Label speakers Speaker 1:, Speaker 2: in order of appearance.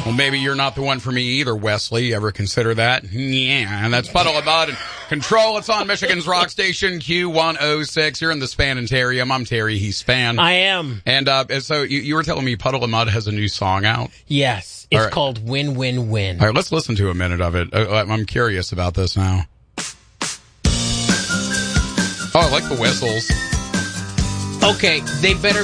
Speaker 1: Well, maybe you're not the one for me either, Wesley. You ever consider that? Yeah, and that's Puddle of Mud and Control. It's on Michigan's Rock Station, Q106. You're in the Spanitarium. I'm Terry. He's Span.
Speaker 2: I am.
Speaker 1: And so you were telling me Puddle of Mud has a new song out?
Speaker 2: Yes. It's called Win, Win, Win.
Speaker 1: All right, let's listen to a minute of it. I'm curious about this now. Oh, I like the whistles.
Speaker 2: Okay, they better